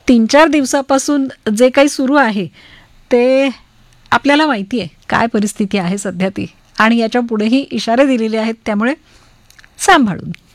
3-4 दिवसापासून जे काही सुरू आहे ते आपल्याला माहिती आहे काय परिस्थिती आहे सध्या ती, आणि याच्या पुढेही इशारे दिलेले आहेत, त्यामुळे सांभाळून.